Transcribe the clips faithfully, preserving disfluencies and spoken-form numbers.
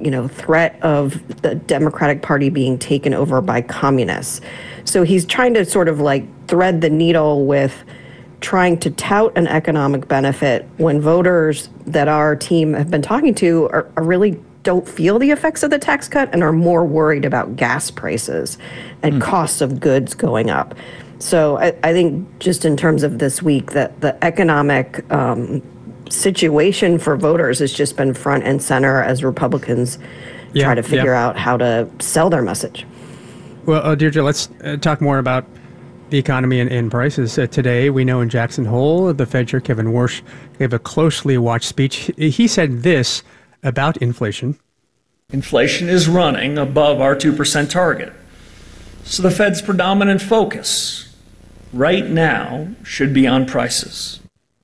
you know, threat of the Democratic Party being taken over by communists. So he's trying to sort of like thread the needle with trying to tout an economic benefit when voters that our team have been talking to are, are really don't feel the effects of the tax cut and are more worried about gas prices and mm. costs of goods going up. So I, I think just in terms of this week, that the economic um, situation for voters has just been front and center as Republicans yeah, try to figure yeah. out how to sell their message. Well, uh, Deirdre, let's uh, talk more about the economy and, and prices. Uh, today, we know in Jackson Hole, the Fed Chair Kevin Warsh gave a closely watched speech. He said this about inflation. Inflation is running above our two percent target. So the Fed's predominant focus right now should be on prices.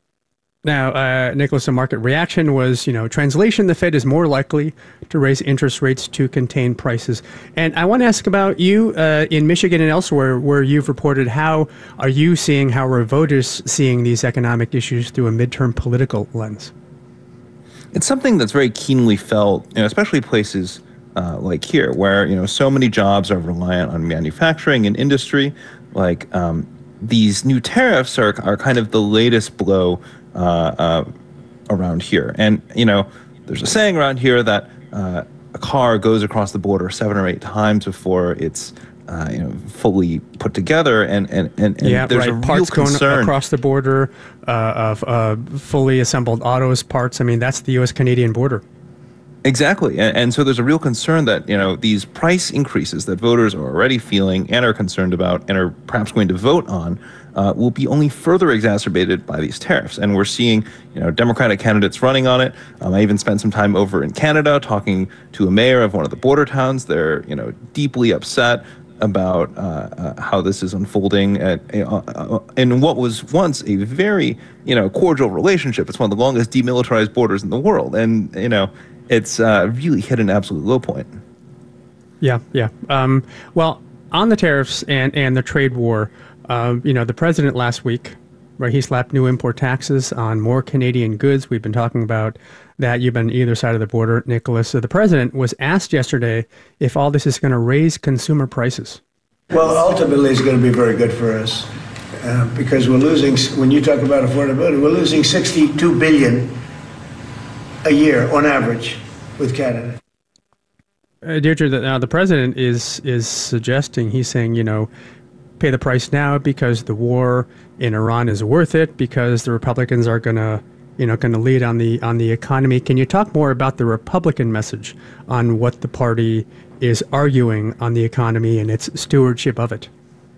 Now, uh, Nicholas, the market reaction was, you know, translation, the Fed is more likely to raise interest rates to contain prices. And I want to ask about you uh, in Michigan and elsewhere where you've reported. How are you seeing, how are voters seeing these economic issues through a midterm political lens? It's something that's very keenly felt, you know, especially places uh, like here where, you know, so many jobs are reliant on manufacturing and industry. Like um, these new tariffs are, are kind of the latest blow Uh, uh, around here. And, you know, there's a saying around here that uh, a car goes across the border seven or eight times before it's, uh, you know, fully put together. And, and, and, and yeah, there's right. a parts real concern. Going across the border uh, of uh, fully assembled autos, parts. I mean, that's the U S Canadian border. Exactly. And, and so there's a real concern that, you know, these price increases that voters are already feeling and are concerned about and are perhaps going to vote on uh, will be only further exacerbated by these tariffs. And we're seeing, you know, Democratic candidates running on it. Um, I even spent some time over in Canada talking to a mayor of one of the border towns. They're, you know, deeply upset about uh, uh, how this is unfolding at, uh, in what was once a very, you know, cordial relationship. It's one of the longest demilitarized borders in the world. And, you know, it's uh, really hit an absolute low point. Yeah, yeah. Um, well, on the tariffs and, and the trade war, um, you know, the president last week, right, he slapped new import taxes on more Canadian goods. We've been talking about that. You've been either side of the border, Nicholas. So the president was asked yesterday if all this is going to raise consumer prices. Well, ultimately, it's going to be very good for us uh, because we're losing, when you talk about affordability, we're losing sixty-two billion dollars a year on average with Canada. Uh, Deirdre, the, uh, the president is is suggesting, he's saying, you know, pay the price now because the war in Iran is worth it, because the Republicans are going to, you know, going to lead on the on the economy. Can you talk more about the Republican message on what the party is arguing on the economy and its stewardship of it?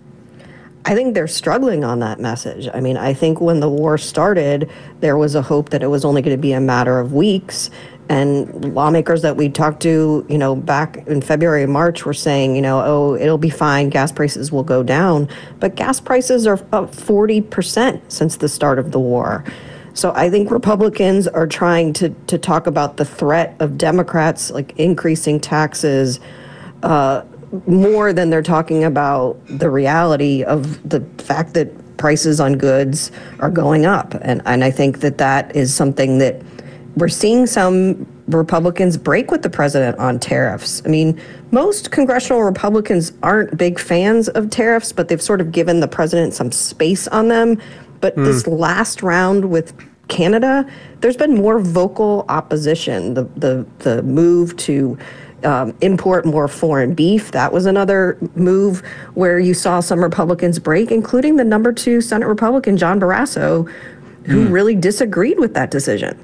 I think they're struggling on that message. I mean, I think when the war started, there was a hope that it was only going to be a matter of weeks. And lawmakers that we talked to, you know, back in February and March were saying, you know, oh, it'll be fine. Gas prices will go down. But gas prices are up forty percent since the start of the war. So I think Republicans are trying to, to talk about the threat of Democrats, like increasing taxes, uh, more than they're talking about the reality of the fact that prices on goods are going up. And, and I think that that is something that we're seeing some Republicans break with the president on tariffs. I mean, most congressional Republicans aren't big fans of tariffs, but they've sort of given the president some space on them. But mm. this last round with Canada, there's been more vocal opposition. The the the move to Um, import more foreign beef. That was another move where you saw some Republicans break, including the number two Senate Republican, John Barrasso, who mm. really disagreed with that decision.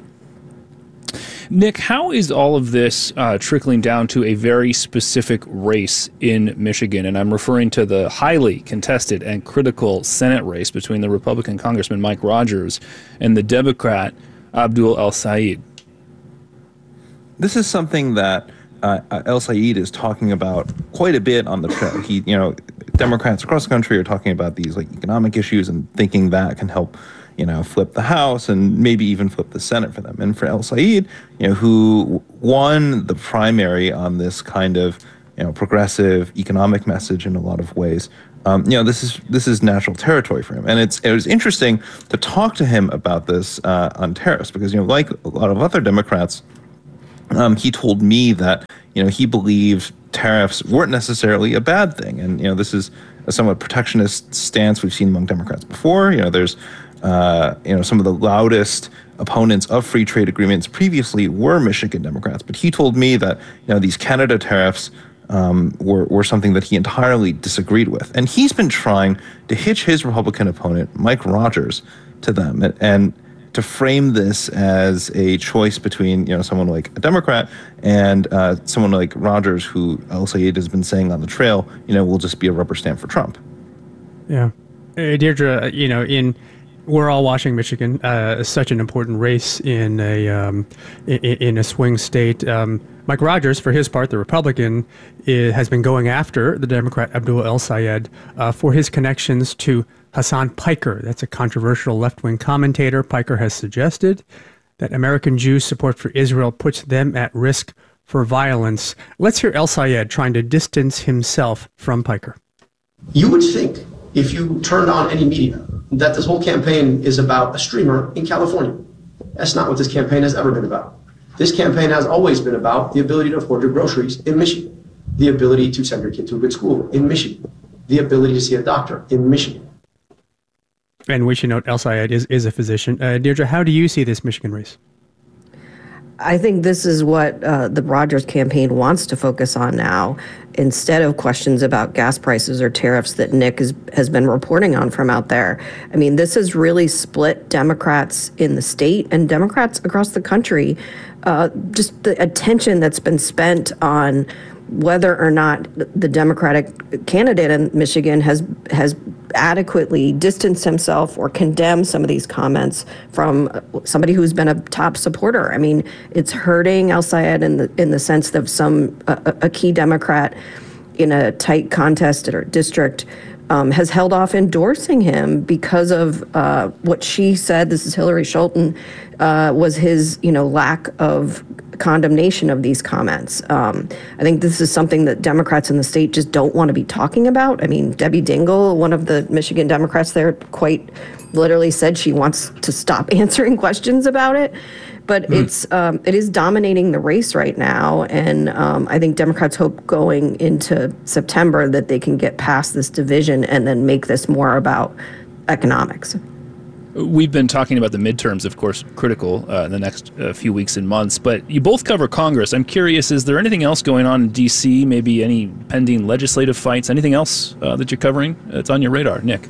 Nick, how is all of this uh, trickling down to a very specific race in Michigan? And I'm referring to the highly contested and critical Senate race between the Republican Congressman Mike Rogers and the Democrat Abdul El-Sayed. This is something that Uh, El-Sayed is talking about quite a bit on the show. He, you know, Democrats across the country are talking about these like economic issues and thinking that can help, you know, flip the House and maybe even flip the Senate for them. And for El-Sayed, you know, who won the primary on this kind of, you know, progressive economic message in a lot of ways, um, you know, this is this is natural territory for him. And it's it was interesting to talk to him about this uh, on tariffs because, you know, like a lot of other Democrats, um, he told me that, you know, he believed tariffs weren't necessarily a bad thing. And, you know, this is a somewhat protectionist stance we've seen among Democrats before. You know, there's, uh, you know, some of the loudest opponents of free trade agreements previously were Michigan Democrats. But he told me that, you know, these Canada tariffs um, were, were something that he entirely disagreed with. And he's been trying to hitch his Republican opponent, Mike Rogers, to them. And, and to frame this as a choice between, you know, someone like a Democrat and uh, someone like Rogers, who El-Sayed has been saying on the trail, you know, will just be a rubber stamp for Trump. Yeah. Uh, Deirdre, you know, in we're all watching Michigan, uh, such an important race in a um, in, in a swing state. Um, Mike Rogers, for his part, the Republican, is, has been going after the Democrat Abdul El-Sayed uh, for his connections to Hassan Piker. That's a controversial left-wing commentator. Piker has suggested that American Jews' support for Israel puts them at risk for violence. Let's hear El-Sayed trying to distance himself from Piker. You would think, if you turned on any media, that this whole campaign is about a streamer in California. That's not what this campaign has ever been about. This campaign has always been about the ability to afford your groceries in Michigan, the ability to send your kid to a good school in Michigan, the ability to see a doctor in Michigan. And we should note El-Sayed is, is a physician. Uh, Deirdre, how do you see this Michigan race? I think this is what uh, the Rogers campaign wants to focus on now, instead of questions about gas prices or tariffs that Nick is, has been reporting on from out there. I mean, this has really split Democrats in the state and Democrats across the country. Uh, just the attention that's been spent on whether or not the Democratic candidate in Michigan has has adequately distanced himself or condemned some of these comments from somebody who's been a top supporter. I mean, it's hurting El-Sayed in the in the sense that some a, a key Democrat in a tight contest or district um, has held off endorsing him because of uh, what she said. This is Hillary Schulten, uh, was his you know lack of condemnation of these comments. Um, I think this is something that Democrats in the state just don't want to be talking about. I mean, Debbie Dingell, one of the Michigan Democrats there, quite literally said she wants to stop answering questions about it. But mm. it's um, it is dominating the race right now, and um, I think Democrats hope going into September that they can get past this division and then make this more about economics. We've been talking about the midterms, of course, critical uh, in the next uh, few weeks and months, but you both cover Congress. I'm curious, is there anything else going on in D C, maybe any pending legislative fights, anything else uh, that you're covering that's on your radar? Nick?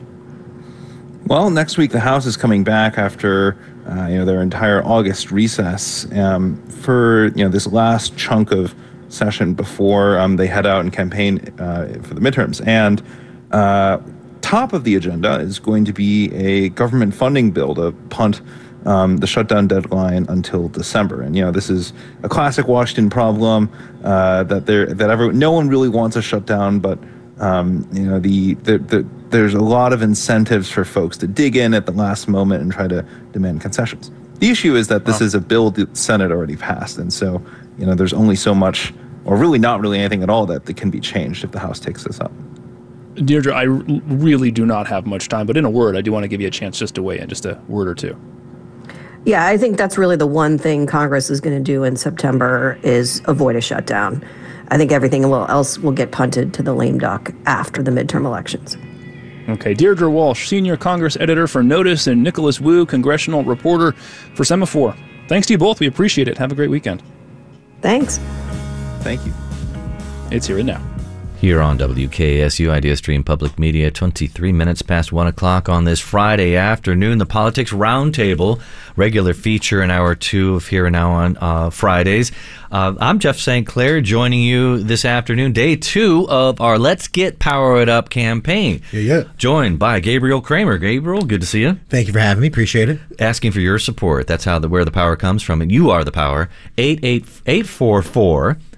Well, next week the House is coming back after uh, you know their entire August recess um, for you know this last chunk of session before um, they head out and campaign uh, for the midterms. And uh, top of the agenda is going to be a government funding bill to punt um, the shutdown deadline until December. And you know this is a classic Washington problem uh, that there that everyone no one really wants a shutdown, but um, you know the, the the there's a lot of incentives for folks to dig in at the last moment and try to demand concessions. The issue is that this oh. is a bill the Senate already passed, and so you know there's only so much, or really not really anything at all, that, that can be changed if the House takes this up. Deirdre, I r- really do not have much time, but in a word, I do want to give you a chance just to weigh in, just a word or two. Yeah, I think that's really the one thing Congress is going to do in September is avoid a shutdown. I think everything will, else will get punted to the lame duck after the midterm elections. Okay, Deirdre Walsh, senior Congress editor for Notice, and Nicholas Wu, congressional reporter for Semaphore. Thanks to you both. We appreciate it. Have a great weekend. Thanks. Thank you. It's Here and Now. Here on W K S U Idea Stream Public Media, twenty-three minutes past one o'clock on this Friday afternoon, the Politics Roundtable, regular feature in hour two of Here and Now on uh, Fridays. Uh, I'm Jeff Saint Clair, joining you this afternoon, day two of our Let's Get Power It Up campaign. Yeah, yeah. Joined by Gabriel Kramer. Gabriel, good to see you. Thank you for having me. Appreciate it. Asking for your support. That's how the where the power comes from, and you are the power. eight eight eight four four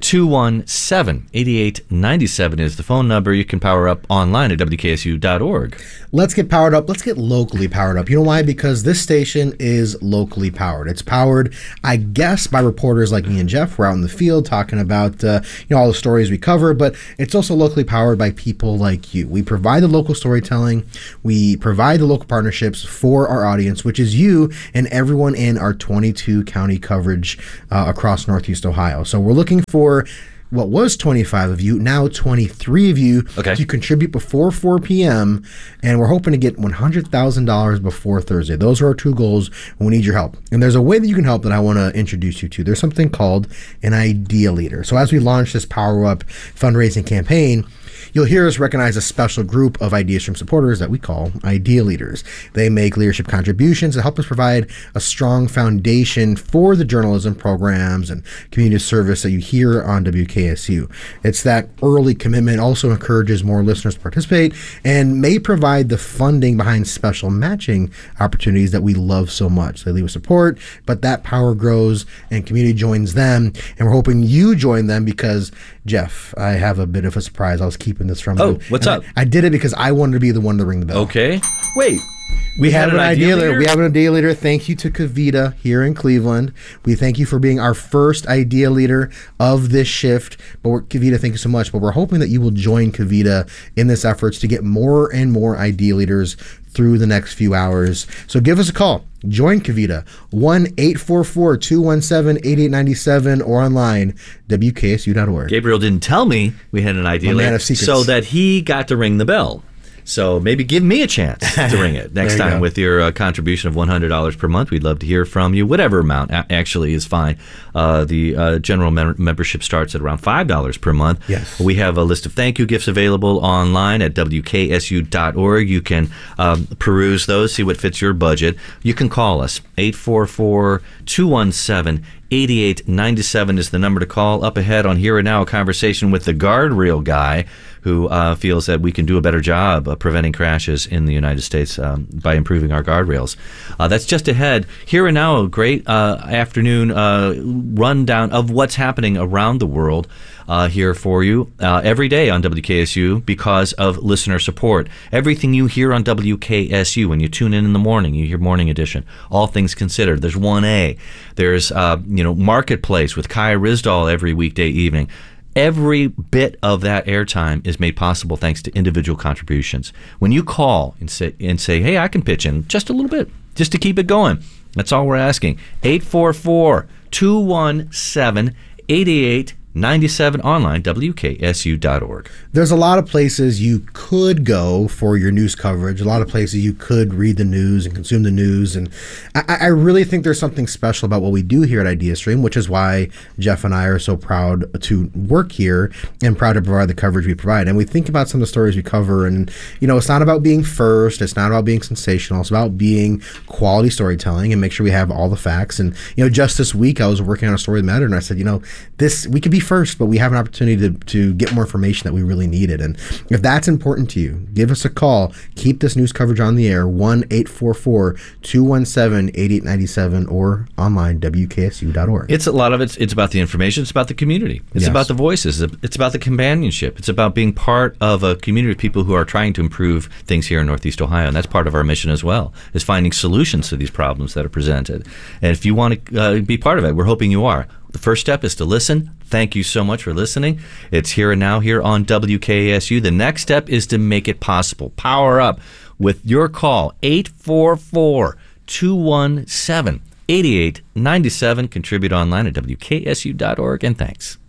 two one seven, eight eight nine seven is the phone number. You can power up online at W K S U dot org. Let's get powered up. Let's get locally powered up. You know why? Because this station is locally powered. It's powered, I guess, by reporters like me and Jeff. We're out in the field talking about uh, you know all the stories we cover, but it's also locally powered by people like you. We provide the local storytelling. We provide the local partnerships for our audience, which is you and everyone in our twenty-two county coverage uh, across Northeast Ohio. So we're looking for what was twenty-five of you, now twenty-three of you okay. to contribute before four p.m. And we're hoping to get one hundred thousand dollars before Thursday. Those are our two goals. We need your help. And there's a way that you can help that I want to introduce you to. There's something called an Idea Leader. So as we launch this Power Up fundraising campaign, you'll hear us recognize a special group of Idea Stream supporters that we call Idea Leaders. They make leadership contributions to help us provide a strong foundation for the journalism programs and community service that you hear on W K S U. It's that early commitment also encourages more listeners to participate and may provide the funding behind special matching opportunities that we love so much. They leave with support, but that power grows and community joins them. And we're hoping you join them because, Jeff, I have a bit of a surprise. I was keeping this from Oh, you. what's And up? I, I did it because I wanted to be the one to ring the bell. Okay. Wait. We have had an, an idea idea leader. leader? We have an idea leader. Thank you to Kavita here in Cleveland. We thank you for being our first idea leader of this shift. But we're, Kavita, thank you so much. But we're hoping that you will join Kavita in this efforts to get more and more idea leaders through the next few hours. So give us a call. Join Kavita, one eight four four, two one seven, eight eight nine seven or online, W K S U dot org. Gabriel didn't tell me we had an idea My man leader, of secrets. so that he got to ring the bell. So maybe give me a chance to ring it next There you time go. with your uh, contribution of one hundred dollars per month. We'd love to hear from you. Whatever amount a- actually is fine. Uh, the uh, general mem- membership starts at around five dollars per month. Yes. We have a list of thank you gifts available online at W K S U dot org. You can um, peruse those, see what fits your budget. You can call us. eight four four, two one seven, eight eight nine seven is the number to call. Up ahead on Here and Now, a conversation with the guardrail guy who uh, feels that we can do a better job of preventing crashes in the United States um, by improving our guardrails. Uh, that's just ahead. Here and Now, a great uh, afternoon uh, rundown of what's happening around the world uh, here for you uh, every day on W K S U because of listener support. Everything you hear on W K S U when you tune in in the morning, you hear Morning Edition, All Things Considered. There's one A. There's uh, you know Marketplace with Kaya Rizdal every weekday evening. Every bit of that airtime is made possible thanks to individual contributions. When you call and say, and say, hey, I can pitch in just a little bit, just to keep it going. That's all we're asking. eight four four, two one seven, eight eight nine seven online, W K S U dot org. There's a lot of places you could go for your news coverage, a lot of places you could read the news and consume the news. And I, I really think there's something special about what we do here at IdeaStream, which is why Jeff and I are so proud to work here and proud to provide the coverage we provide. And we think about some of the stories we cover, and, you know, it's not about being first, it's not about being sensational, it's about being quality storytelling and make sure we have all the facts. And, you know, just this week I was working on a story that mattered, and I said, you know, this, we could be first, but we have an opportunity to, to get more information that we really needed. And if that's important to you, give us a call. Keep this news coverage on the air, one eight four four, two one seven, eight eight nine seven or online, W K S U dot org. It's a lot of it's it's about the information. It's about the community. It's Yes. about the voices. It's about the companionship. It's about being part of a community of people who are trying to improve things here in Northeast Ohio. And that's part of our mission as well, is finding solutions to these problems that are presented. And if you want to uh, be part of it, we're hoping you are. The first step is to listen. Thank you so much for listening. It's Here and Now here on W K S U. The next step is to make it possible. Power up with your call, eight four four, two one seven, eight eight nine seven. Contribute online at W K S U dot org, and thanks.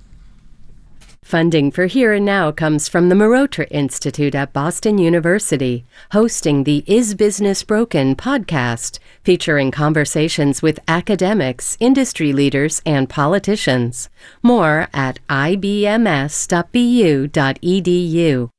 Funding for Here and Now comes from the Marotra Institute at Boston University, hosting the Is Business Broken podcast, featuring conversations with academics, industry leaders, and politicians. More at I B M S dot B U dot E D U.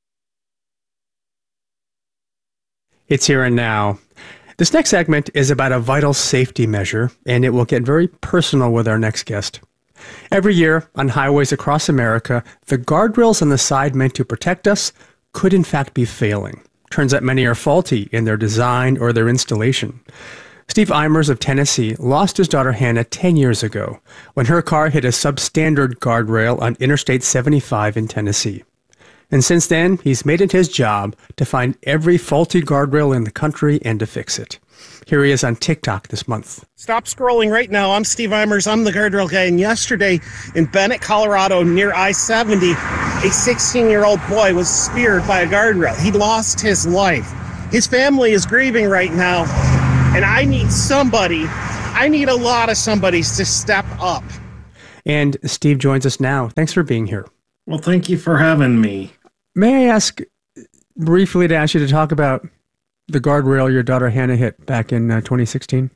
It's Here and Now. This next segment is about a vital safety measure, and it will get very personal with our next guest. Every year, on highways across America, the guardrails on the side meant to protect us could in fact be failing. Turns out many are faulty in their design or their installation. Steve Eimers of Tennessee lost his daughter Hannah ten years ago when her car hit a substandard guardrail on Interstate seventy-five in Tennessee. And since then, he's made it his job to find every faulty guardrail in the country and to fix it. Here he is on TikTok this month. Stop scrolling right now. I'm Steve Eimers. I'm the guardrail guy. And yesterday in Bennett, Colorado, near I seventy, a sixteen-year-old boy was speared by a guardrail. He lost his life. His family is grieving right now. And I need somebody, I need a lot of somebodies to step up. And Steve joins us now. Thanks for being here. Well, thank you for having me. May I ask briefly to ask you to talk about the guardrail your daughter Hannah hit back in uh, twenty sixteen?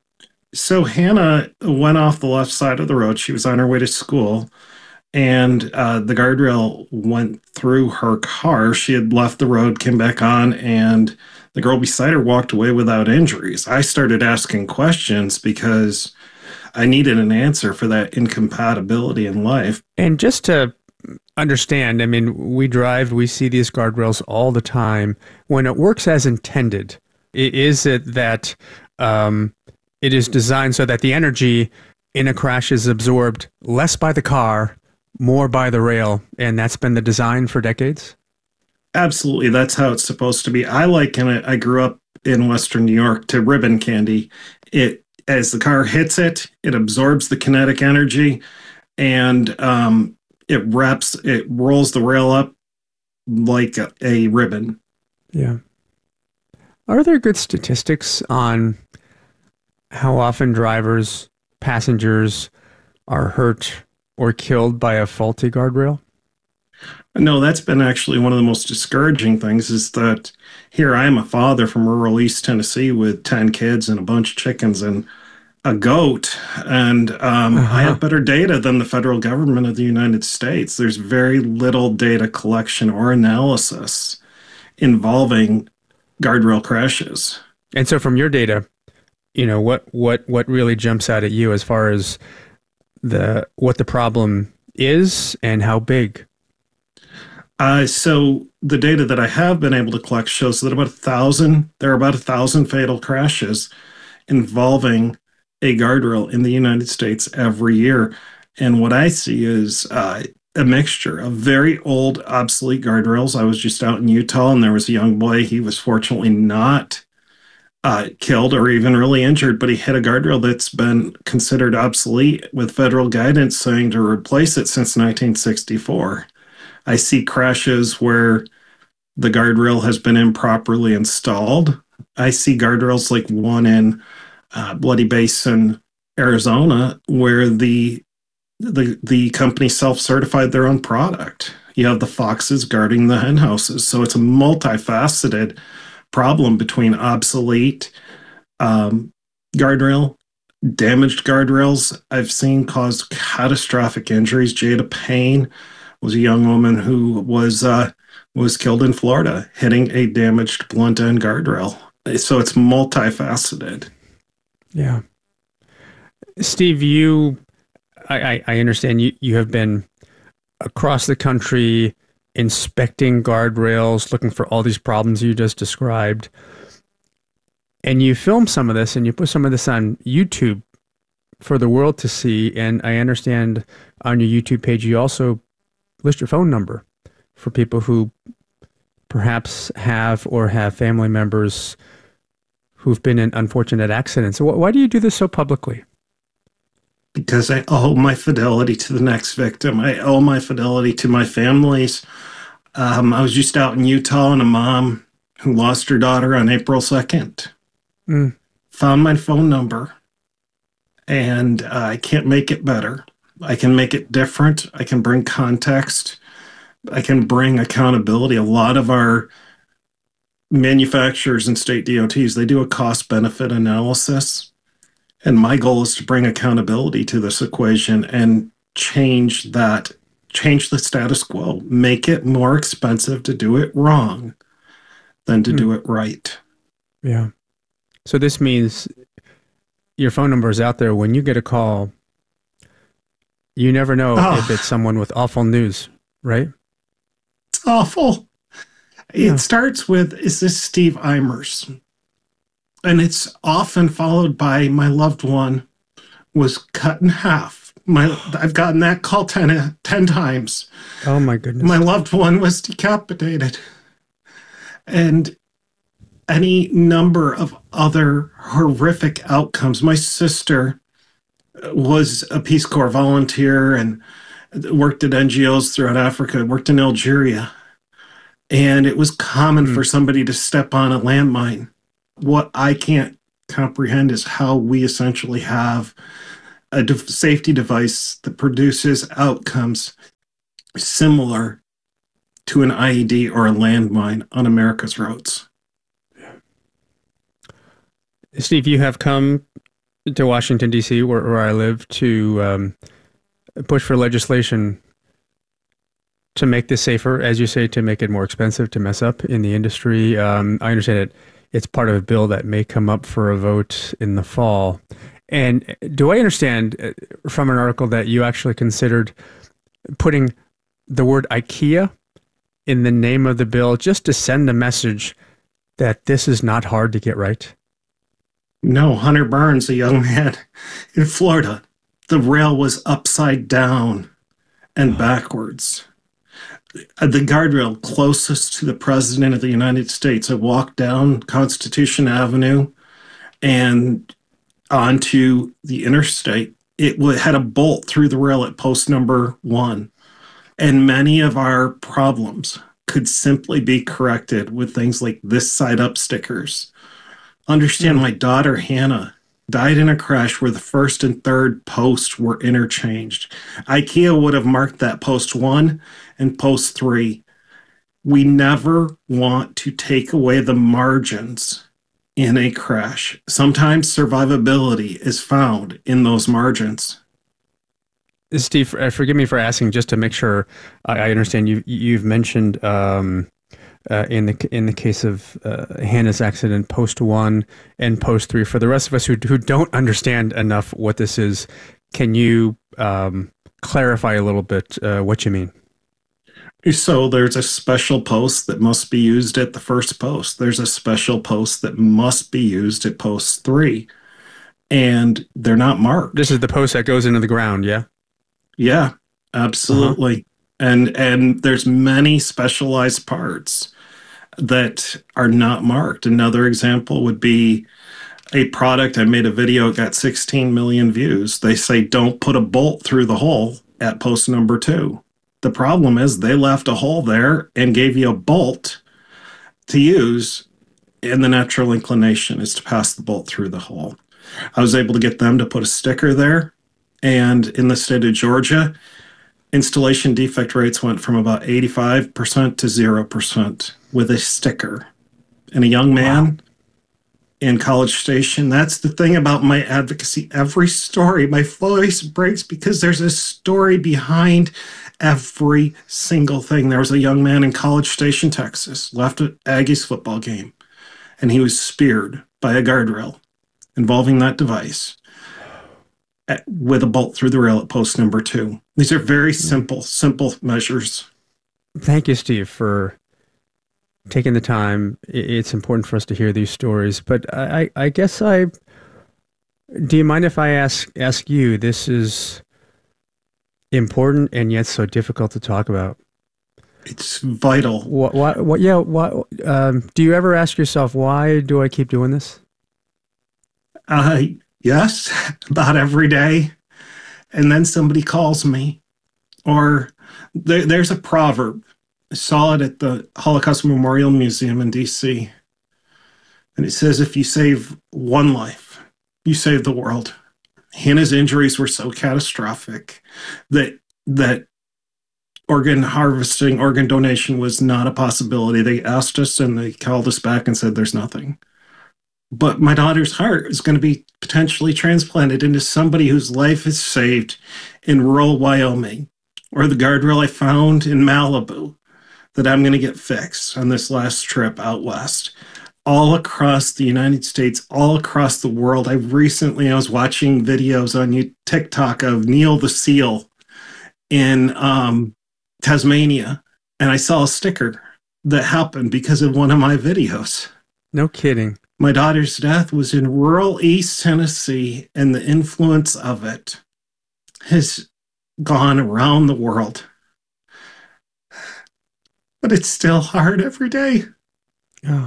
So Hannah went off the left side of the road. She was on her way to school, and uh, the guardrail went through her car. She had left the road, came back on, and the girl beside her walked away without injuries. I started asking questions because I needed an answer for that incompatibility in life. And just to understand, I mean, we drive, we see these guardrails all the time. When it works as intended, is it that um, it is designed so that the energy in a crash is absorbed less by the car, more by the rail, and that's been the design for decades? Absolutely. That's how it's supposed to be. I liken it, I grew up in Western New York, to ribbon candy. It, as the car hits it, it absorbs the kinetic energy, and um, it wraps, it rolls the rail up like a, a ribbon. Yeah. Are there good statistics on how often drivers, passengers are hurt or killed by a faulty guardrail? No, that's been actually one of the most discouraging things, is that here I am, a father from rural East Tennessee with ten kids and a bunch of chickens and a goat, and um, uh-huh. I have better data than the federal government of the United States. There's very little data collection or analysis involving guardrail crashes. And so from your data, you know, what, what, what really jumps out at you as far as the what the problem is and how big? Uh, so the data that I have been able to collect shows that about a thousand, there are about a thousand fatal crashes involving a guardrail in the United States every year. And what I see is uh, a mixture of very old, obsolete guardrails. I was just out in Utah, and there was a young boy. He was fortunately not uh, killed or even really injured, but he hit a guardrail that's been considered obsolete with federal guidance saying to replace it since nineteen sixty-four. I see crashes where the guardrail has been improperly installed. I see guardrails like one in uh, Bloody Basin, Arizona, where the the the company self-certified their own product. You have the foxes guarding the hen houses. So it's a multifaceted problem between obsolete um, guardrail, damaged guardrails I've seen cause catastrophic injuries. Jada Payne was a young woman who was uh, was killed in Florida, hitting a damaged blunt end guardrail. So it's multifaceted. Yeah. Steve, you, I, I understand you, you have been across the country inspecting guardrails, looking for all these problems you just described. And you filmed some of this and you put some of this on YouTube for the world to see. And I understand on your YouTube page, you also list your phone number for people who perhaps have or have family members who've been in unfortunate accidents. So why do you do this so publicly? Because I owe my fidelity to the next victim. I owe my fidelity to my families. Um, I was just out in Utah, and a mom who lost her daughter on April second mm. found my phone number, and uh, I can't make it better. I can make it different. I can bring context. I can bring accountability. A lot of our manufacturers and state D O Ts, they do a cost-benefit analysis. And my goal is to bring accountability to this equation and change that, change the status quo, make it more expensive to do it wrong than to hmm. do it right. Yeah. So this means your phone number is out there. When you get a call, you never know oh. if it's someone with awful news, right? It's awful. Yeah. It starts with, is this Steve Eimers? And it's often followed by my loved one was cut in half. My I've gotten that call ten, ten times. Oh my goodness. My loved one was decapitated. And any number of other horrific outcomes. My sister was a Peace Corps volunteer and worked at N G Os throughout Africa, worked in Algeria. And it was common mm. for somebody to step on a landmine. What I can't comprehend is how we essentially have a de- safety device that produces outcomes similar to an I E D or a landmine on America's roads. Steve, you have come to Washington, D C, where, where I live, to um, push for legislation to make this safer, as you say, to make it more expensive to mess up in the industry. Um, I understand it. It's part of a bill that may come up for a vote in the fall. And do I understand from an article that you actually considered putting the word IKEA in the name of the bill just to send a message that this is not hard to get right? No, Hunter Burns, a young man in Florida, the rail was upside down and backwards. The guardrail closest to the President of the United States, I walked down Constitution Avenue and onto the interstate. It had a bolt through the rail at post number one. And many of our problems could simply be corrected with things like this side up stickers. Understand, my daughter, Hannah, died in a crash where the first and third posts were interchanged. IKEA would have marked that post one and post three. We never want to take away the margins in a crash. Sometimes survivability is found in those margins. Steve, forgive me for asking, just to make sure I, I understand. You, you've mentioned um, uh, in the in the case of uh, Hannah's accident, post one and post three. For the rest of us who who don't understand enough what this is, can you um, clarify a little bit uh, what you mean? So there's a special post that must be used at the first post. There's a special post that must be used at post three, and they're not marked. This is the post that goes into the ground, yeah? Yeah, absolutely. Uh-huh. And and there's many specialized parts that are not marked. Another example would be a product. I made a video, it got sixteen million views. They say don't put a bolt through the hole at post number two. The problem is they left a hole there and gave you a bolt to use, and the natural inclination is to pass the bolt through the hole. I was able to get them to put a sticker there, and in the state of Georgia, installation defect rates went from about eighty-five percent to zero percent with a sticker. And a young man wow. in College Station, that's the thing about my advocacy. Every story, my voice breaks because there's a story behind every single thing. There was a young man in College Station, Texas, left an Aggies football game, and he was speared by a guardrail involving that device at, with a bolt through the rail at post number two. These are very simple, simple measures. Thank you, Steve, for taking the time. It's important for us to hear these stories, but I, I guess I, do you mind if I ask, ask you, this is important and yet so difficult to talk about? It's vital. What, what, what yeah, what, um, do you ever ask yourself, why do I keep doing this? Uh, yes, about every day. And then somebody calls me. Or there, there's a proverb. I saw it at the Holocaust Memorial Museum in D C. And it says, if you save one life, you save the world. Hannah's injuries were so catastrophic that that organ harvesting, organ donation was not a possibility. They asked us and they called us back and said there's nothing. But my daughter's heart is going to be potentially transplanted into somebody whose life is saved in rural Wyoming, or the guardrail I found in Malibu that I'm going to get fixed on this last trip out west. All across the United States, all across the world. I recently, I was watching videos on TikTok of Neil the Seal in um, Tasmania, and I saw a sticker that happened because of one of my videos. No kidding. My daughter's death was in rural East Tennessee, and the influence of it has gone around the world. But it's still hard every day. Yeah.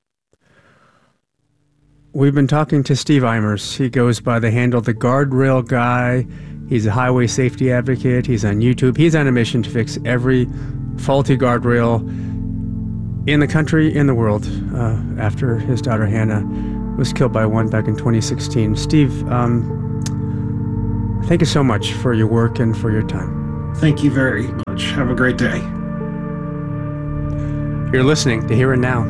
We've been talking to Steve Eimers. He goes by the handle The Guardrail Guy. He's a highway safety advocate. He's on YouTube. He's on a mission to fix every faulty guardrail in the country, in the world, uh, after his daughter Hannah was killed by one back in twenty sixteen. Steve, um, thank you so much for your work and for your time. Thank you very much. Have a great day. You're listening to Here and Now.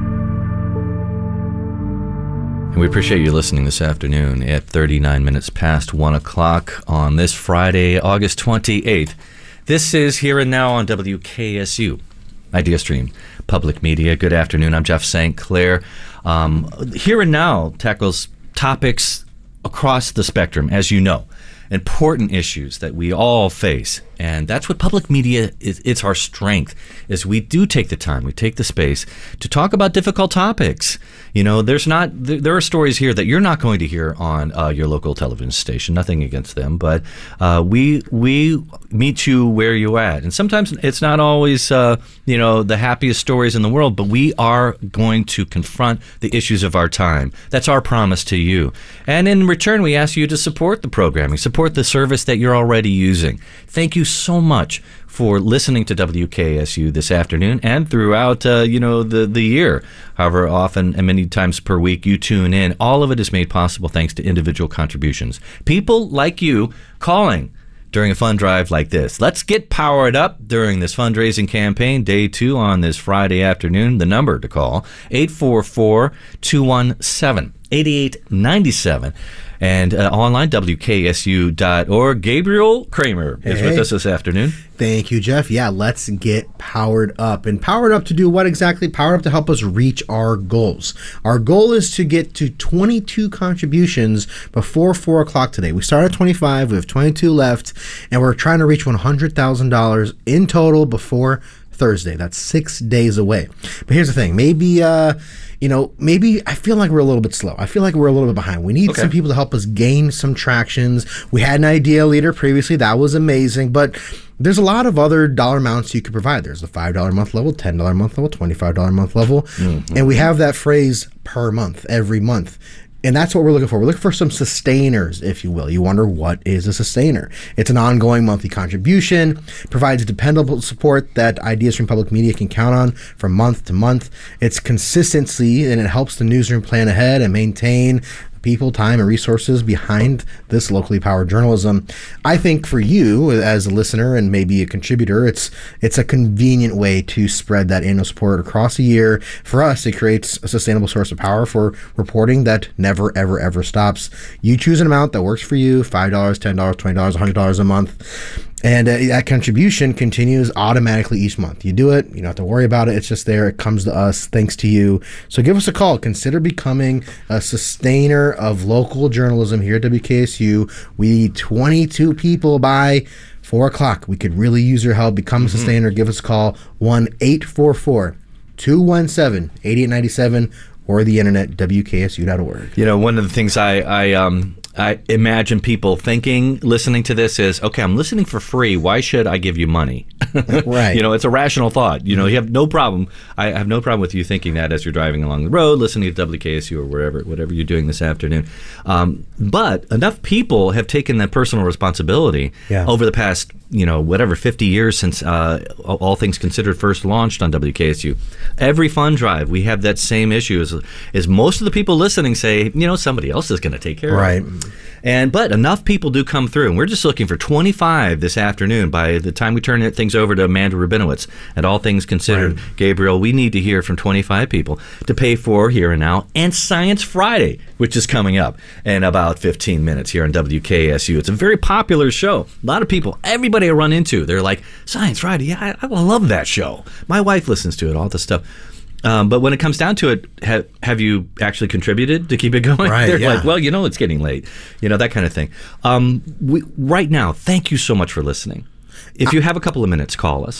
And we appreciate you listening this afternoon at thirty-nine minutes past one o'clock on this Friday, August twenty-eighth. This is Here and Now on W K S U, IdeaStream Public Media. Good afternoon. I'm Jeff Saint Clair. Um, Here and Now tackles topics across the spectrum, as you know, important issues that we all face. And that's what public media is. It's our strength, is we do take the time, we take the space to talk about difficult topics. You know, there's not, there are stories here that you're not going to hear on uh, your local television station. Nothing against them, but uh, we we meet you where you're at. And sometimes it's not always, uh, you know, the happiest stories in the world, but we are going to confront the issues of our time. That's our promise to you. And in return, we ask you to support the programming, support the service that you're already using. Thank you so much for listening to W K S U this afternoon and throughout, uh, you know, the, the year. However often and many times per week you tune in. All of it is made possible thanks to individual contributions. People like you calling during a fund drive like this. Let's get powered up during this fundraising campaign, day two on this Friday afternoon. The number to call, eight four four, two one seven, eight eight nine seven. And uh, online, W K S U dot org. Gabriel Kramer is hey, with us this afternoon. Thank you, Jeff. Yeah, let's get powered up. And powered up to do what exactly? Powered up to help us reach our goals. Our goal is to get to twenty-two contributions before four o'clock today. We started at twenty-five. We have twenty-two left. And we're trying to reach one hundred thousand dollars in total before Thursday. That's six days away. But here's the thing. Maybe, uh, you know, maybe I feel like we're a little bit slow. I feel like we're a little bit behind. We need okay. some people to help us gain some tractions. We had an idea leader previously. That was amazing. But there's a lot of other dollar amounts you could provide. There's the five dollars a month level, ten dollars a month level, twenty-five dollars a month level. Mm-hmm. And we have that phrase per month, every month. And that's what we're looking for. We're looking for some sustainers, if you will. You wonder, what is a sustainer? It's an ongoing monthly contribution, provides dependable support that IdeaStream Public Media can count on from month to month. It's consistency, and it helps the newsroom plan ahead and maintain people, time, and resources behind this locally powered journalism. I think for you as a listener and maybe a contributor, it's it's a convenient way to spread that annual support across a year. For us, it creates a sustainable source of power for reporting that never, ever, ever stops. You choose an amount that works for you, five dollars, ten dollars, twenty dollars, one hundred dollars a month. And uh, that contribution continues automatically each month. You do it, you don't have to worry about it. It's just there. It comes to us thanks to you. So give us a call. Consider becoming a sustainer of local journalism here at W K S U. We need twenty-two people by four o'clock. We could really use your help. Become mm-hmm. a sustainer. Give us a call, one eight four four, two one seven, eight eight nine seven, or the internet, W K S U dot org. You know, one of the things I... I um I imagine people thinking, listening to this is, okay, I'm listening for free. Why should I give you money? Right. You know, it's a rational thought. You know, you have no problem. I have no problem with you thinking that as you're driving along the road, listening to W K S U or wherever, whatever you're doing this afternoon. Um, but enough people have taken that personal responsibility yeah. over the past, you know, whatever, fifty years since uh, All Things Considered first launched on W K S U. Every fund drive, we have that same issue. Is, is most of the people listening say, you know, somebody else is going to take care right. of it. And but enough people do come through, and we're just looking for twenty-five this afternoon. By the time we turn things over to Amanda Rabinowitz at All Things Considered, right. Gabriel, we need to hear from twenty-five people to pay for Here and Now and Science Friday, which is coming up in about fifteen minutes here on W K S U. It's a very popular show. A lot of people, everybody I run into, they're like, Science Friday, yeah, I, I love that show. My wife listens to it, all this stuff. Um, but when it comes down to it, ha- have you actually contributed to keep it going? Right, They're yeah. like, well, you know, it's getting late. You know, that kind of thing. Um, we, right now, thank you so much for listening. If you have a couple of minutes, call us.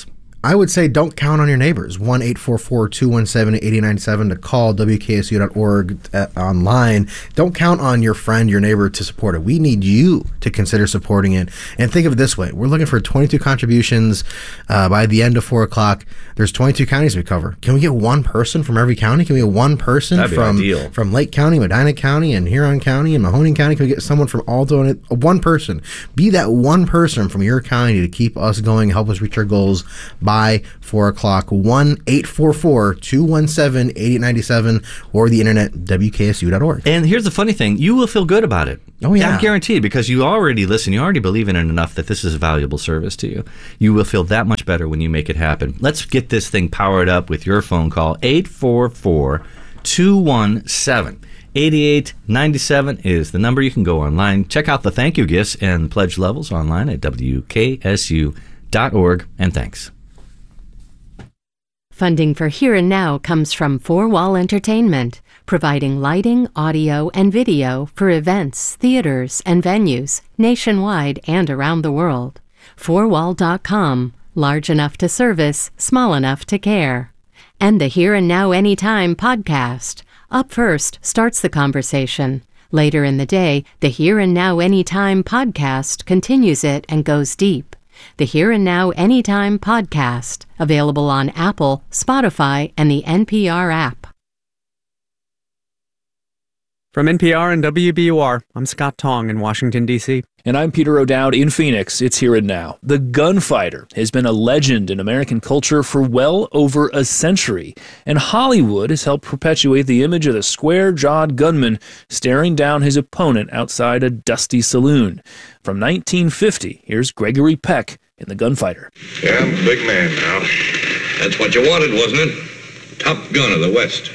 I would say don't count on your neighbors. one eight four four, two one seven, eight eight nine seven to call W K S U dot org uh, online. Don't count on your friend, your neighbor to support it. We need you to consider supporting it. And think of it this way. We're looking for twenty-two contributions uh, by the end of four o'clock. There's twenty-two counties we cover. Can we get one person from every county? Can we get one person That'd be from, ideal. from Lake County, Medina County, and Huron County, and Mahoning County? Can we get someone from Alto? And one person. Be that one person from your county to keep us going, help us reach our goals by four o'clock. one eight four four, two one seven, eight eight nine seven or the internet, W K S U dot org. And here's the funny thing. You will feel good about it. Oh, yeah. I'm guaranteed, because you already listen. You already believe in it enough that this is a valuable service to you. You will feel that much better when you make it happen. Let's get this thing powered up with your phone call. eight four four, two one seven, eight eight nine seven is the number. You can go online. Check out the thank you gifts and pledge levels online at W K S U dot org. And thanks. Funding for Here and Now comes from Four Wall Entertainment, providing lighting, audio, and video for events, theaters, and venues nationwide and around the world. four wall dot com, large enough to service, small enough to care. And the Here and Now Anytime podcast. Up first starts the conversation. Later in the day, the Here and Now Anytime podcast continues it and goes deep. The Here and Now Anytime podcast, available on Apple, Spotify, and the N P R app. From N P R and W B U R, I'm Scott Tong in Washington, D C And I'm Peter O'Dowd in Phoenix. It's Here and Now. The gunfighter has been a legend in American culture for well over a century, and Hollywood has helped perpetuate the image of the square-jawed gunman staring down his opponent outside a dusty saloon. From nineteen fifty, here's Gregory Peck in The Gunfighter. Yeah, I'm a big man now. That's what you wanted, wasn't it? Top gun of the West.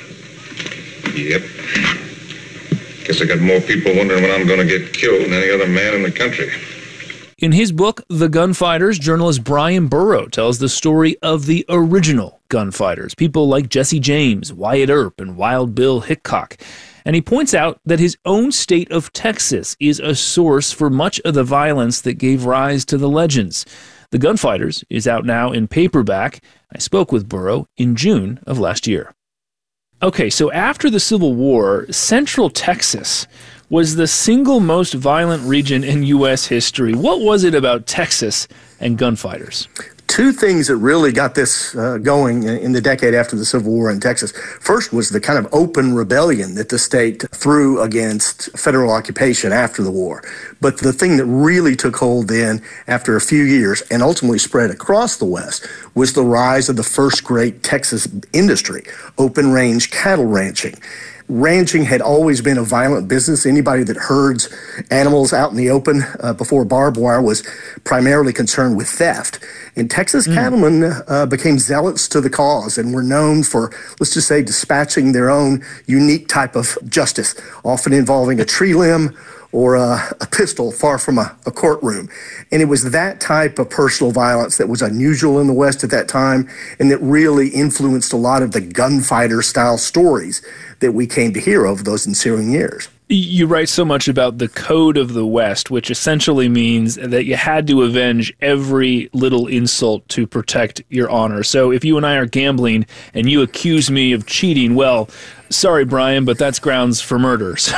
Yep. Guess I got more people wondering when I'm going to get killed than any other man in the country. In his book, The Gunfighters, journalist Brian Burrow tells the story of the original gunfighters, people like Jesse James, Wyatt Earp, and Wild Bill Hickok. And he points out that his own state of Texas is a source for much of the violence that gave rise to the legends. The Gunfighters is out now in paperback. I spoke with Burrow in June of last year. Okay, so after the Civil War, Central Texas was the single most violent region in U S history. What was it about Texas and gunfighters? Two things that really got this uh, going in the decade after the Civil War in Texas. First was the kind of open rebellion that the state threw against federal occupation after the war. But the thing that really took hold then, after a few years, and ultimately spread across the West, was the rise of the first great Texas industry, open range cattle ranching. Ranching had always been a violent business. Anybody that herds animals out in the open uh, before barbed wire was primarily concerned with theft. And Texas mm. cattlemen uh, became zealots to the cause and were known for, let's just say, dispatching their own unique type of justice, often involving a tree limb or a, a pistol far from a, a courtroom. And it was that type of personal violence that was unusual in the West at that time and that really influenced a lot of the gunfighter-style stories that we came to hear over those ensuing years. You write so much about the Code of the West, which essentially means that you had to avenge every little insult to protect your honor. So if you and I are gambling and you accuse me of cheating, well, sorry, Brian, but that's grounds for murder. So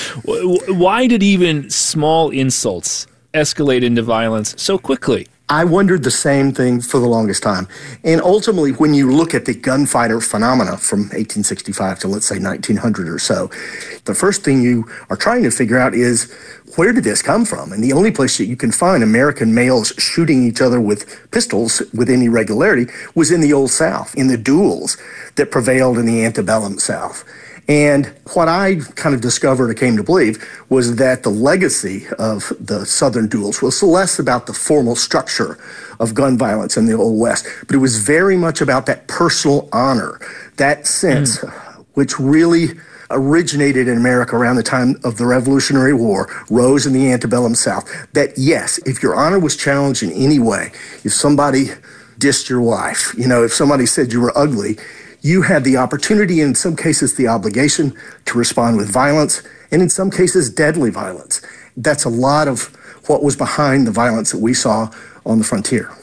why did even small insults escalate into violence so quickly? I wondered the same thing for the longest time. And ultimately, when you look at the gunfighter phenomena from eighteen sixty-five to, let's say, nineteen hundred or so, the first thing you are trying to figure out is, where did this come from? And the only place that you can find American males shooting each other with pistols with any regularity was in the Old South, in the duels that prevailed in the antebellum South. And what I kind of discovered or came to believe was that the legacy of the Southern duels was less about the formal structure of gun violence in the Old West, but it was very much about that personal honor, that sense, mm. which really originated in America around the time of the Revolutionary War, rose in the antebellum South, that yes, if your honor was challenged in any way, if somebody dissed your wife, you know, if somebody said you were ugly, you had the opportunity, in some cases the obligation, to respond with violence, and in some cases deadly violence. That's a lot of what was behind the violence that we saw on the frontier.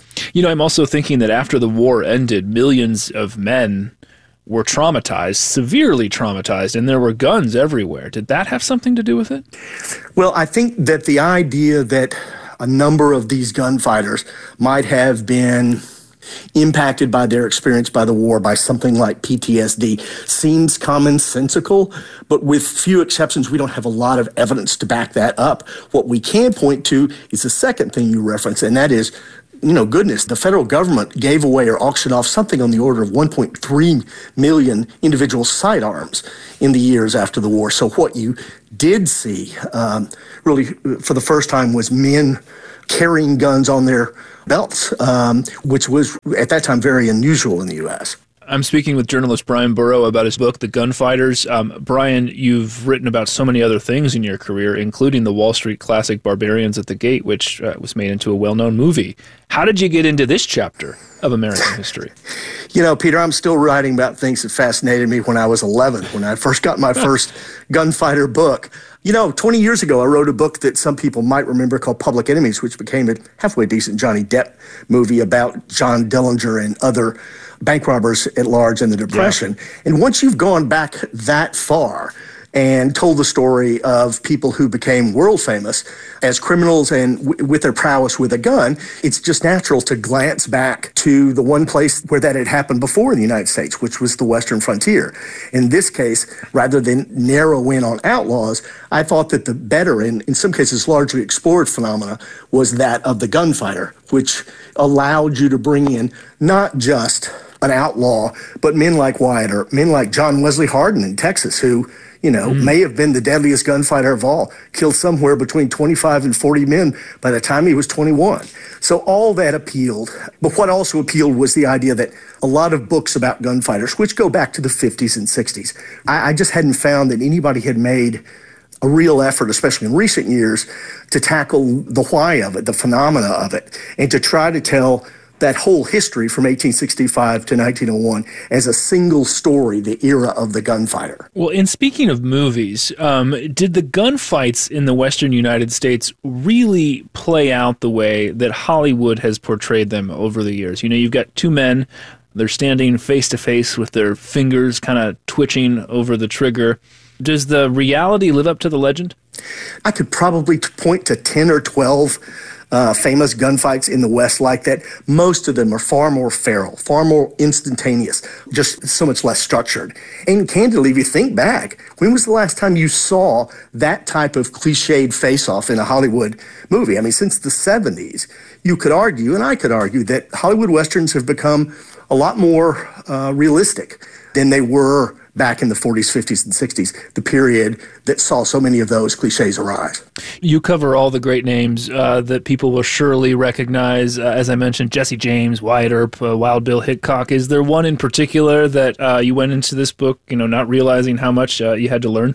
You know, I'm also thinking that after the war ended, millions of men were traumatized, severely traumatized, and there were guns everywhere. Did that have something to do with it? Well, I think that the idea that a number of these gunfighters might have been impacted by their experience by the war by something like P T S D seems commonsensical, but with few exceptions, we don't have a lot of evidence to back that up. What we can point to is the second thing you referenced, and that is, you know, goodness, the federal government gave away or auctioned off something on the order of one point three million individual sidearms in the years after the war. So what you did see, um, really, for the first time, was men carrying guns on their belts, um, which was, at that time, very unusual in the U S. I'm speaking with journalist Brian Burrow about his book, The Gunfighters. Um, Brian, you've written about so many other things in your career, including the Wall Street classic Barbarians at the Gate, which uh, was made into a well-known movie. How did you get into this chapter of American history? You know, Peter, I'm still writing about things that fascinated me when I was eleven, when I first got my first gunfighter book. You know, twenty years ago, I wrote a book that some people might remember called Public Enemies, which became a halfway decent Johnny Depp movie about John Dillinger and other bank robbers at large in the Depression. Yeah. And once you've gone back that far and told the story of people who became world famous as criminals and w- with their prowess with a gun, it's just natural to glance back to the one place where that had happened before in the United States, which was the Western frontier. In this case, rather than narrow in on outlaws, I thought that the better, and in some cases largely explored phenomena, was that of the gunfighter, which allowed you to bring in not just an outlaw, but men like Wyatt Earp, men like John Wesley Hardin in Texas, who, you know, mm. may have been the deadliest gunfighter of all, killed somewhere between twenty-five and forty men by the time he was twenty-one. So all that appealed. But what also appealed was the idea that a lot of books about gunfighters, which go back to the fifties and sixties, I, I just hadn't found that anybody had made a real effort, especially in recent years, to tackle the why of it, the phenomena of it, and to try to tell that whole history from eighteen sixty-five to nineteen oh one as a single story, the era of the gunfighter. Well, in speaking of movies, um, did the gunfights in the Western United States really play out the way that Hollywood has portrayed them over the years? You know, you've got two men, they're standing face to face with their fingers kind of twitching over the trigger. Does the reality live up to the legend? I could probably point to ten or twelve Uh, famous gunfights in the West like that. Most of them are far more feral, far more instantaneous, just so much less structured. And candidly, if you think back, when was the last time you saw that type of cliched face-off in a Hollywood movie? I mean, since the seventies, you could argue, and I could argue, that Hollywood Westerns have become a lot more uh, realistic than they were back in the forties, fifties, and sixties, the period that saw so many of those cliches arise. You cover all the great names uh, that people will surely recognize. Uh, as I mentioned, Jesse James, Wyatt Earp, uh, Wild Bill Hickok. Is there one in particular that uh, you went into this book, you know, not realizing how much uh, you had to learn?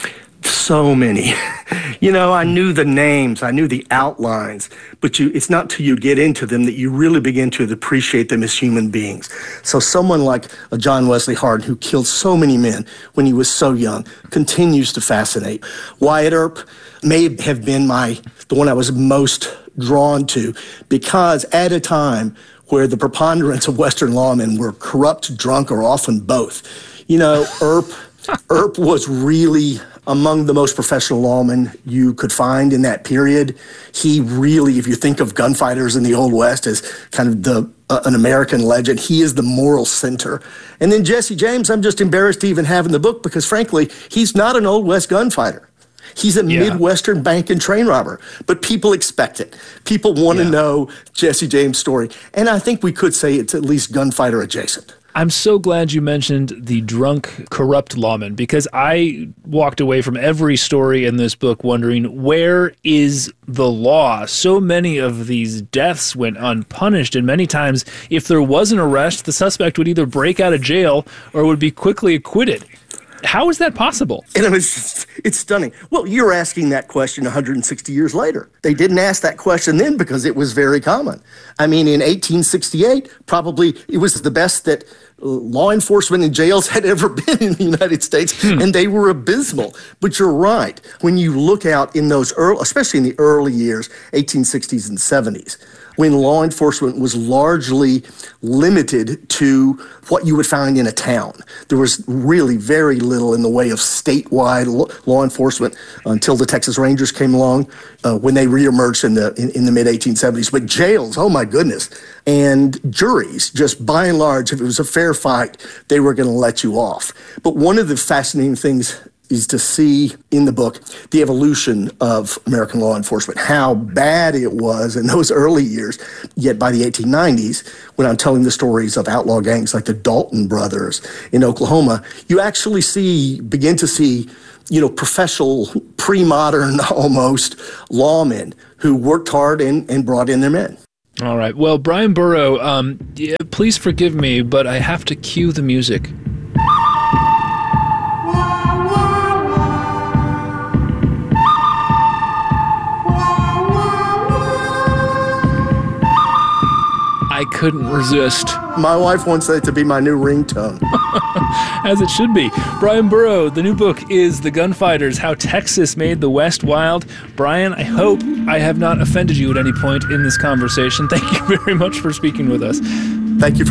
So many. You know, I knew the names, I knew the outlines, but you, it's not till you get into them that you really begin to appreciate them as human beings. So someone like a John Wesley Hardin, who killed so many men when he was so young, continues to fascinate. Wyatt Earp may have been my the one I was most drawn to, because at a time where the preponderance of Western lawmen were corrupt, drunk, or often both, you know, Earp, Earp was really among the most professional lawmen you could find in that period. He really, if you think of gunfighters in the Old West as kind of the uh, an American legend, he is the moral center. And then Jesse James, I'm just embarrassed to even have in the book because, frankly, he's not an Old West gunfighter. He's a yeah. Midwestern bank and train robber, but people expect it. People want to yeah. know Jesse James' story. And I think we could say it's at least gunfighter adjacent. I'm so glad you mentioned the drunk, corrupt lawman, because I walked away from every story in this book wondering, where is the law? So many of these deaths went unpunished, and many times, if there was an arrest, the suspect would either break out of jail or would be quickly acquitted. How is that possible? And it was just, it's stunning. Well, you're asking that question one hundred sixty years later. They didn't ask that question then because it was very common. I mean, in eighteen sixty-eight, probably it was the best that law enforcement in jails had ever been in the United States, hmm. and they were abysmal. But you're right. When you look out in those early, especially in the early years, eighteen sixties and seventies, when law enforcement was largely limited to what you would find in a town. There was really very little in the way of statewide law enforcement until the Texas Rangers came along, uh, when they reemerged in the in, in the mid eighteen seventies. But jails, oh my goodness, and juries, just by and large, if it was a fair fight, they were going to let you off. But one of the fascinating things is to see in the book the evolution of American law enforcement, how bad it was in those early years. Yet by the eighteen nineties, when I'm telling the stories of outlaw gangs like the Dalton brothers in Oklahoma, you actually see, begin to see, you know, professional, pre-modern almost lawmen who worked hard and, and brought in their men. All right. Well, Brian Burrow, um, yeah, please forgive me, but I have to cue the music. I couldn't resist. My wife wants that to be my new ringtone. As it should be. Brian Burrow, the new book is The Gunfighters, How Texas Made the West Wild. Brian, I hope I have not offended you at any point in this conversation. Thank you very much for speaking with us. Thank you for